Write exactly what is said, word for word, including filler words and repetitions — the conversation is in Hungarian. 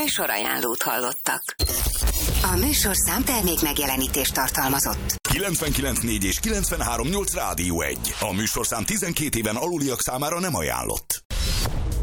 Műsorajánlót hallottak. A műsorszám termék megjelenítést tartalmazott. kilencvenkilenc négy és kilencvenhárom nyolc Rádió egy. A műsorszám tizenkét éven aluliak számára nem ajánlott.